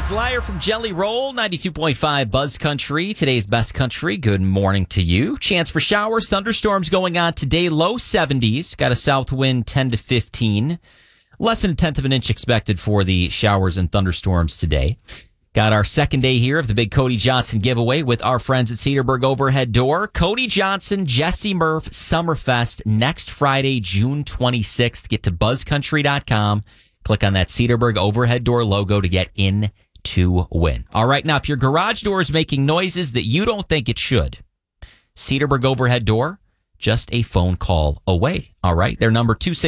It's Liar from Jelly Roll, 92.5 Buzz Country, today's best country. Good morning to you. Chance for showers, thunderstorms going on today, low 70s. Got a south wind 10 to 15. Less than a tenth of an inch expected for the showers and thunderstorms today. Got our second day here of the big Cody Johnson giveaway with our friends at Cedarburg Overhead Door. Cody Johnson, Jesse Murph, Summerfest next Friday, June 26th. Get to buzzcountry.com. Click on that Cedarburg Overhead Door logo to get in to win. All right, now if your garage door is making noises that you don't think it should, Cedarburg Overhead Door, just a phone call away. All right, their number 26.